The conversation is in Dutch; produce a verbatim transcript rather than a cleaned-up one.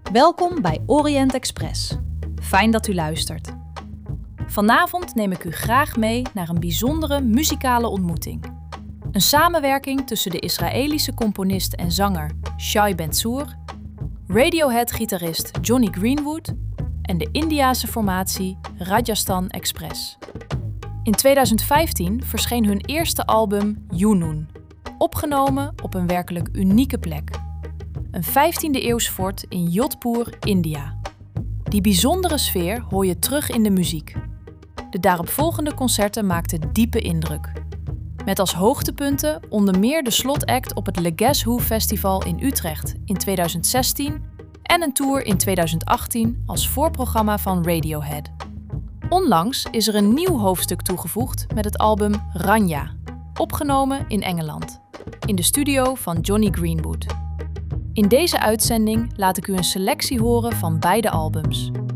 Welkom bij Orient Express. Fijn dat u luistert. Vanavond neem ik u graag mee naar een bijzondere muzikale ontmoeting. Een samenwerking tussen de Israëlische componist en zanger Shai Ben-Tzur, Radiohead-gitarist Jonny Greenwood en de Indiase formatie Rajasthan Express. In tweeduizend vijftien verscheen hun eerste album Junoon, opgenomen op een werkelijk unieke plek. Een vijftiende-eeuws fort in Jodhpur, India. Die bijzondere sfeer hoor je terug in de muziek. De daaropvolgende concerten maakten diepe indruk. Met als hoogtepunten onder meer de slotact op het Le Guess Who Festival in Utrecht in tweeduizend zestien en een tour in tweeduizend achttien als voorprogramma van Radiohead. Onlangs is er een nieuw hoofdstuk toegevoegd met het album Ranya, opgenomen in Engeland, in de studio van Jonny Greenwood. In deze uitzending laat ik u een selectie horen van beide albums.